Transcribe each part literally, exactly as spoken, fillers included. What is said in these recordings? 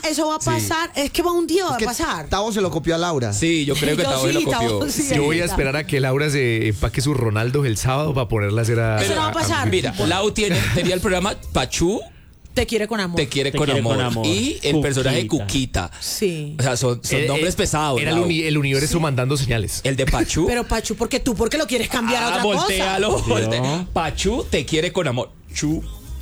eso va a pasar. Sí. Es que va un día va a pasar. Tavo se lo copió a Laura. Sí, yo creo que Tavo sí, se lo copió. Tavo, sí, yo voy a esperar a que Laura se empaque sus Ronaldos el sábado para ponerla a hacer a... Eso no va a pasar. A, a, mira, Lau tiene, tenía el programa Pachú. Te quiere con amor. Te quiere, Te con, quiere amor. con amor. Y el Cuquita. personaje Cuquita. Sí. O sea, son, son eh, nombres eh, pesados. Era el, uni, el universo sí. mandando señales. El de Pachú. Pero Pachú, porque tú, porque lo quieres cambiar ah, a otra voltealo, cosa. Voltea. Pachú te quiere con amor. Chu.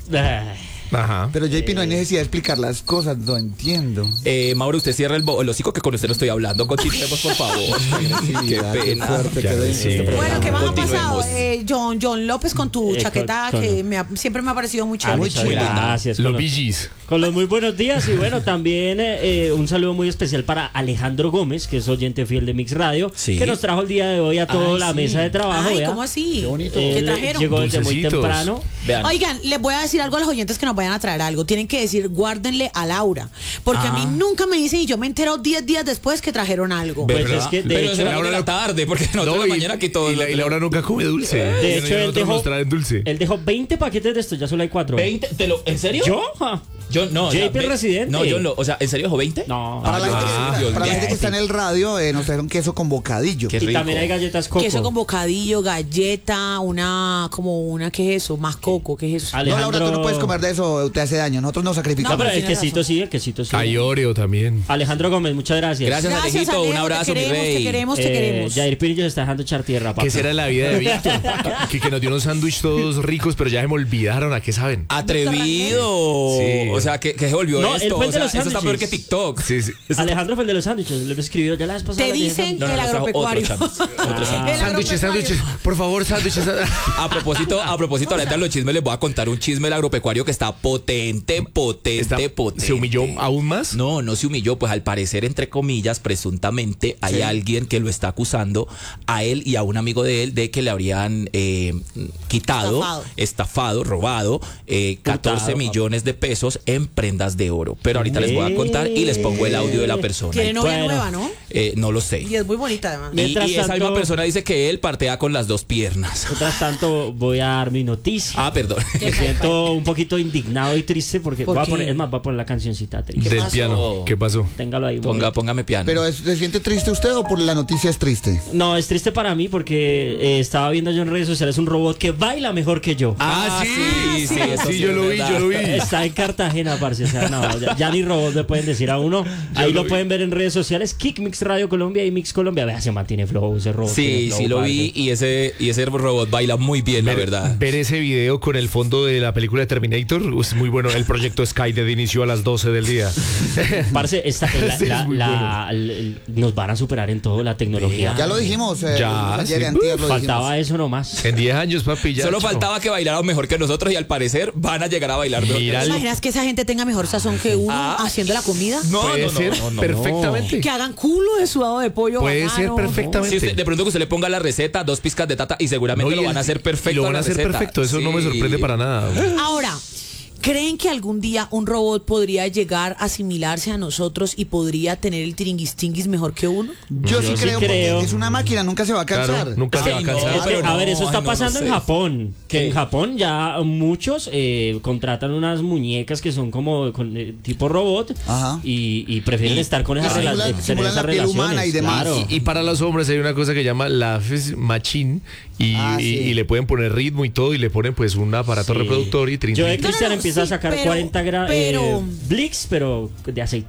Ajá. Pero J P, no hay necesidad de explicar las cosas, no entiendo. Eh, Mauro, usted cierra el, bo- el hocico que con usted no estoy hablando. Continuemos, por favor. Sí, Qué ya, pena. fuerte, Ya, qué sí. denso. Bueno, ¿qué más ha Continuemos. pasado? Eh, John, John López con tu Eh, chaqueta con- que con- me ha- siempre me ha parecido muy Ah, chévere. muchas muy linda. gracias. Los Con Bee Gees. Con los muy buenos días y bueno, también eh, un saludo muy especial para Alejandro Gómez, que es oyente fiel de Mix Radio, Sí. que nos trajo el día de hoy a toda Ay, la sí. mesa de trabajo. Ay, vea. ¿cómo así? Qué bonito. ¿Qué Él trajeron? llegó desde muy Dulcecitos. temprano. Vean. Oigan, les voy a decir algo a los oyentes que nos vayan a traer algo. Tienen que decir, guárdenle a Laura. Porque a mí nunca me dicen y yo me entero diez días después que trajeron algo. Pues ¿Verdad? es que, de Pero hecho, es Laura de la no- tarde, porque nosotros No, de y, mañana aquí todos. y, la, y Laura nunca come dulce. De hecho, él Nosotros dejó, nos traen dulce. él dejó veinte paquetes de estos, ya solo hay cuatro. veinte, te lo, ¿en serio? ¿Yo? Ja. Yo no. J P o sea, ve- Residente. No, yo no. O sea, ¿en serio dejó veinte? No. Para, la, Ah, gente, que- Dios para la mío. gente que está en el radio, eh, nos trajeron queso con bocadillo. Qué Y rico. también hay galletas coco. Queso con bocadillo, galleta, una, como una, ¿qué es eso? Más coco, ¿qué es eso? Ale- No, Laura, tú no Alejandro- puedes comer de eso, te hace daño. Nosotros nos No, sacrificamos. pero el tienes quesito razón. sí, el quesito sí. Hay Oreo también. Alejandro Gómez, muchas gracias. Gracias, Alejito. Un Alejo, abrazo, te mi queremos, rey. te queremos, te Eh, queremos. Jair Pirillo se está dejando echar tierra, papá. ¿Qué será la vida de Víctor? que, que nos dio unos sándwiches todos ricos, pero ya se me olvidaron. ¿A qué saben? Atrevido. Sí. O sea, que, que se volvió No, él esto. fue O el de sea, los eso está peor sándwiches. que TikTok. Sí, sí. Alejandro fue el de los sándwiches, le escribió ya la vez pasada. Te le dije, dicen No, no, el no, otro agropecuario. sándwich, otro Ah. El Sándwiches, agropecuario. sándwiches. Por favor, sándwiches. A propósito, a propósito, ahorita en los chismes les voy a contar un chisme del agropecuario que está potente, potente, Está- potente. ¿Se humilló aún más? No, no se humilló, pues al parecer, entre comillas, presuntamente hay Sí. alguien que lo está acusando a él y a un amigo de él de que le habrían eh, quitado, Estafado. estafado, robado eh, catorce Hurtado, millones de pesos en prendas de oro. Pero ahorita les voy a contar y les pongo el audio de la persona. Tiene novia Bueno. nueva, ¿no? Eh, no lo sé. Y es muy bonita además. Y, Mientras y esa tanto- misma persona dice que él partea con las dos piernas. Mientras tanto, voy a dar mi noticia. Ah, perdón. Me siento un poquito indignado y triste porque ¿Por voy a qué? poner, es más, voy a poner la cancioncita triste. Del pasó? piano. ¿Qué pasó? Téngalo ahí. Ponga, bonito. póngame piano. Pero ¿es- ¿se siente triste usted o por la noticia es triste? No, es triste para mí porque eh, estaba viendo yo en redes sociales un robot que baila mejor que yo. Ah, sí, sí, eso Sí, yo es lo vi, verdad. yo lo vi. Está en Cartagena, parce. O sea, no, ya, ya ni robots le pueden decir a uno. Ahí lo, lo vi. pueden ver en redes sociales. Kick Mix Radio Colombia y Mix Colombia. Vea, se mantiene flow ese robot. tiene Sí, flow, sí lo parce. vi y ese, y ese robot baila muy bien, la Ver, verdad. ver ese video con el fondo de la película de Terminator es muy bueno. El proyecto Skynet inició a las doce del día. Parce, esta, la- Sí, es la- muy la- el- el- nos van a superar en todo la tecnología. Ya lo dijimos. eh, Ya, ayer sí. y antier lo Faltaba dijimos. eso nomás. En diez años, papi, ya. Solo chao. faltaba que bailaran mejor que nosotros y al parecer van a llegar a bailar mejor. Mira, ¿Te imaginas que esa gente tenga mejor sazón que uno Ah. haciendo la comida? No, Puede no, no, ser no, no. perfectamente. Que hagan culo de sudado de pollo. Puede bacano. ser perfectamente. Si usted- de pronto que usted le ponga la receta, dos pizcas de tata y seguramente No, y lo el- van a hacer perfecto. y lo van la a hacer receta. perfecto. Eso no me Sí. sorprende para nada. Ahora, ¿creen que algún día un robot podría llegar a asimilarse a nosotros y podría tener el tiringuistinguis mejor que uno? Yo, sí Yo sí creo, porque creo. es una máquina, nunca se va a cansar. Claro, nunca se va a Ay, cansar. no, pero Es que, a ver, eso no, está ay, no, pasando no en sé. Japón. ¿Qué? En Japón ya muchos eh, contratan unas muñecas que son como con, eh, tipo robot Ajá. y, y prefieren Y- estar con esas, y rela- simulan- eh, tener simulan esas la piel relaciones. humana y demás. Claro. Y para los hombres hay una cosa que llama la Fizz Machine y, Ah, y- sí. y le pueden poner ritmo y todo y le ponen pues un aparato Sí. reproductor y trin, Yo de trin, trin. Cristian No, no, empieza a sí, sacar pero- cuarenta gramos pero- Blix, pero de aceite.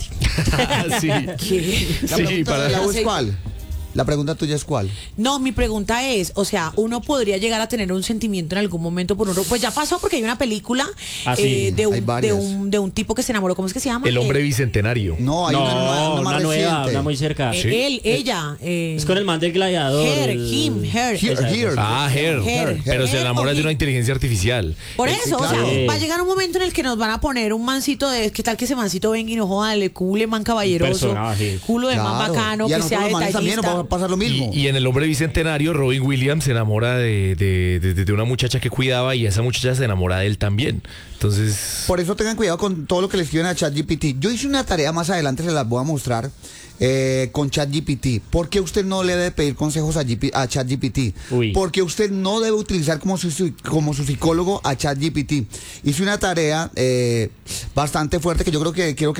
sí. ¿Qué? La Sí, pregunta para- de la U es Sí. cuál. La pregunta tuya es cuál. No, mi pregunta es, o sea, uno podría llegar a tener un sentimiento en algún momento por un robot. Pues ya pasó porque hay una película Ah, sí, eh, de, hay un, de, varias. un, de un tipo que se enamoró, ¿cómo es que se llama? El hombre Eh, bicentenario. No, hay no, una, nueva- una una, más nueva, reciente. una muy cerca. eh, Sí. Él, ella. eh, Es con el man del gladiador. Her, el- him, her. Here, Esa, here. Ah, Her. Her. Pero se Her enamora o de una him. inteligencia artificial. Por Eh, eso, sí, o sea, claro. Sí. va a llegar un momento en el que nos van a poner un mancito de, ¿qué tal que ese mancito venga y nos joda, le cule man caballeroso, personaje. culo de man Claro. bacano, Y a que sea nosotros los manes también nos va a detallista? pasar lo mismo. Y, y en El hombre bicentenario, Robin Williams se enamora de, de, de- de una muchacha que cuidaba y esa muchacha se enamora de él también. Entonces, Por eso tengan cuidado con todo lo que le escriben a ChatGPT. Yo hice una tarea más adelante, se las voy a mostrar, eh, con ChatGPT. ¿Por qué usted no le debe pedir consejos a, G P a ChatGPT? Uy. Porque usted no debe utilizar como su, su- como su psicólogo a ChatGPT. Hice una tarea eh, bastante fuerte que yo creo que quiero que